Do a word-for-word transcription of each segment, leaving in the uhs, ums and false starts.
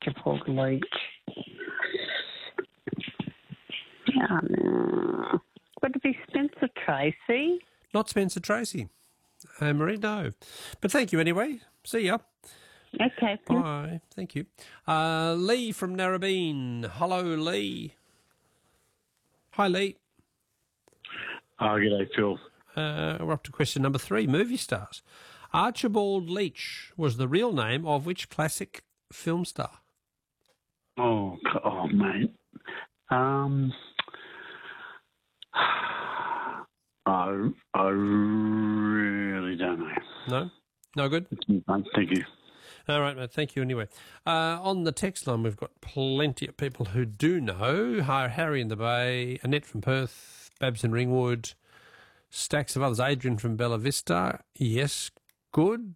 Archibald Leach. Um, would it be Spencer Tracy? Not Spencer Tracy. Uh, Marie, no. But thank you anyway. See ya. Okay. Bye. Thank you. Uh, Lee from Narrabeen. Hello, Lee. Hi, Lee. Oh, g'day, Phil. Uh, we're up to question number three, movie stars. Archibald Leach was the real name of which classic film star? Oh, oh, mate. Um, I, I really don't know. No? No good? Thank you. All right, mate. Thank you anyway. Uh, on the text line, we've got plenty of people who do know. Hi, Harry in the Bay, Annette from Perth, Babs in Ringwood, stacks of others. Adrian from Bella Vista. Yes, good.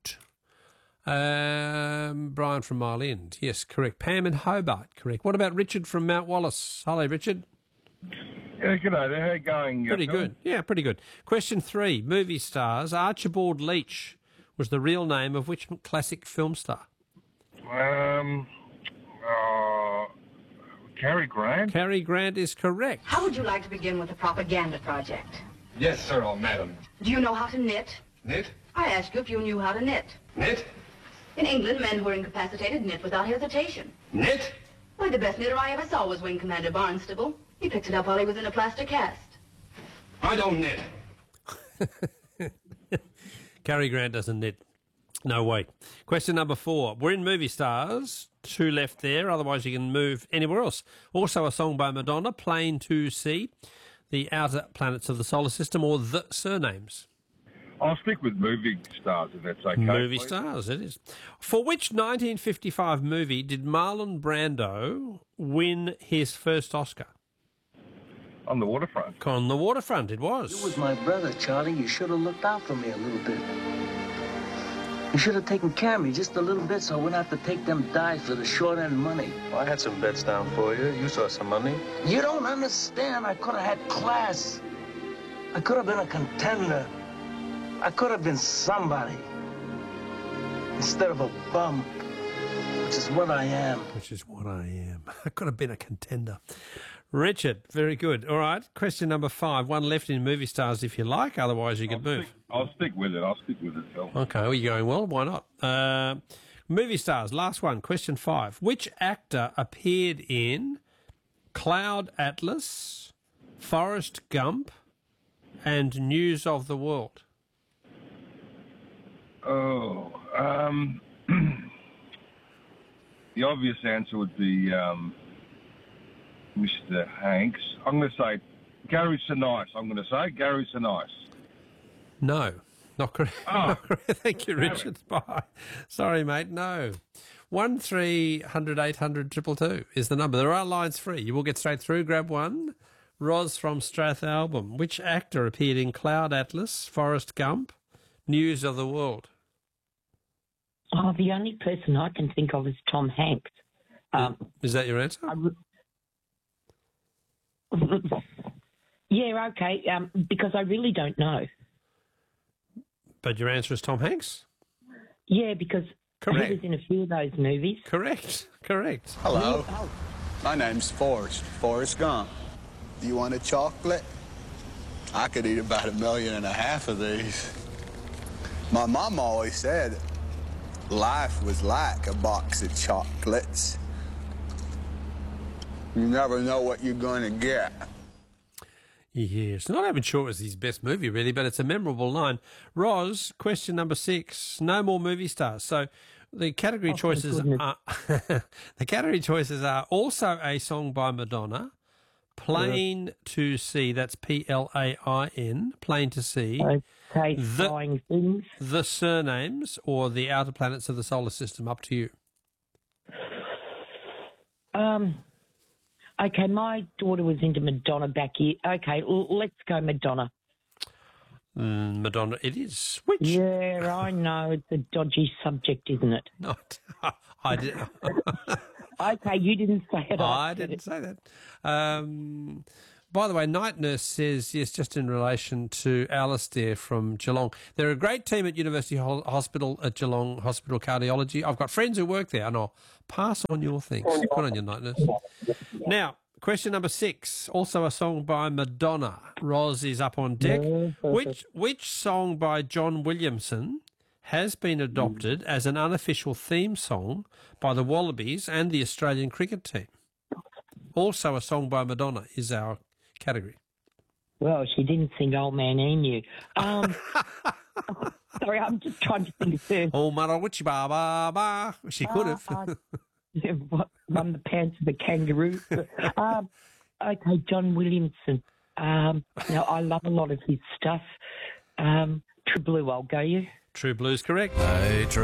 Um, Brian from Mile End. Yes, correct. Pam in Hobart. Correct. What about Richard from Mount Wallace? Hello, Richard. Yeah, good day there. How you going? Pretty Phil? good. Yeah, pretty good. Question three. Movie stars. Archibald Leach was the real name of which classic film star? Um, uh, Cary Grant. Cary Grant is correct. How would you like to begin with a propaganda project? Yes, sir, oh, madam. Do you know how to knit? Knit? I asked you if you knew how to knit. Knit? In England, men who are incapacitated knit without hesitation. Knit? Why, the best knitter I ever saw was Wing Commander Barnstable. He picked it up while he was in a plaster cast. I don't knit. Cary Grant doesn't knit. No way. Question number four. We're in movie stars. Two left there. Otherwise, you can move anywhere else. Also, a song by Madonna, Plain to See, The Outer Planets of the Solar System, or The Surnames. I'll stick with movie stars if that's okay. Movie please. stars, it is. For which nineteen fifty-five movie did Marlon Brando win his first Oscar? On the waterfront. On the Waterfront, it was. You was my brother, Charlie. You should have looked out for me a little bit. You should have taken care of me just a little bit so I wouldn't have to take them dives for the short-end money. Well, I had some bets down for you. You saw some money. You don't understand. I could have had class. I could have been a contender. I could have been somebody instead of a bum, which is what I am. Which is what I am. I could have been a contender. Richard, very good. All right, question number five. One left in movie stars if you like, otherwise you I'll can move. Stick, I'll stick with it. I'll stick with it, Phil. Okay, well, you're going well. Why not? Uh, movie stars, last one, question five. Which actor appeared in Cloud Atlas, Forrest Gump, and News of the World? Oh, um, the obvious answer would be um, Mister Hanks. I'm going to say Gary Sinise. I'm going to say Gary Sinise. No, not correct. Oh. Not correct. Thank you, Richard. Bye. Sorry, mate. No. One three hundred eight hundred triple two is the number. There are lines free. You will get straight through. Grab one. Roz from Strathalbyn. Which actor appeared in Cloud Atlas, Forrest Gump, News of the World? Oh, the only person I can think of is Tom Hanks. Um, is that your answer? I re- yeah, okay, um, because I really don't know. But your answer is Tom Hanks? Yeah, because Correct. he was in a few of those movies. Correct. Correct. Hello. My name's Forrest, Forrest Gump. Do you want a chocolate? I could eat about a million and a half of these. My mom always said life was like a box of chocolates. You never know what you're going to get. Yes, not even sure it's his best movie, really, but it's a memorable line. Roz, question number six. No more movie stars. So the category Oh, choices thank are the category choices are also a song by Madonna, Plain to See. That's P L A I N, Plain to See. Okay, the, flying things. The Surnames, or The Outer Planets of the Solar System. Up to you. Um. Okay, my daughter was into Madonna back here. Okay, l- let's go Madonna. Mm, Madonna, it is. Which? Yeah, I know. It's a dodgy subject, isn't it? Not. I did. Okay, you didn't say it. I didn't say that. Um, By the way, Night Nurse says, yes, just in relation to Alistair from Geelong. They're a great team at University Ho- Hospital at Geelong Hospital Cardiology. I've got friends who work there, and I'll pass on your thanks. Good on you, Night Nurse. Now, question number six, also a song by Madonna. Roz is up on deck. Which which song by John Williamson has been adopted as an unofficial theme song by the Wallabies and the Australian cricket team? Also a song by Madonna is our category. Well, she didn't sing Old Man Emu. Um, sorry, I'm just trying to think of her. Oh, Marawichi ba ba ba. She could have. Uh, uh, Run the Pants of the Kangaroo. um, okay, John Williamson. Um, now, I love a lot of his stuff. Um, True Blue, I'll go you. True Blue's correct. Hey, True.